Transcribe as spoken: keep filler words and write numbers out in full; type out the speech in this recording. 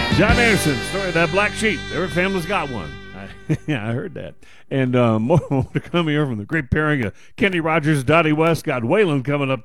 John Anderson, story of that black sheep. Every family's got one. I, yeah, I heard that. And uh, more, more to come here from the great pairing of Kenny Rogers, Dottie West. Got Waylon coming up